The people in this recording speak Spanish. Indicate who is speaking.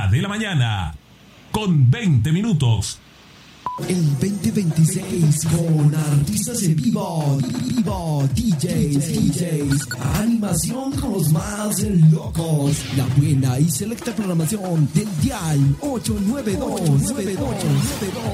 Speaker 1: de la mañana, con 20 minutos.
Speaker 2: El 2026 con artistas en vivo, DJs, animación con los más locos, la buena y selecta programación del dial 892.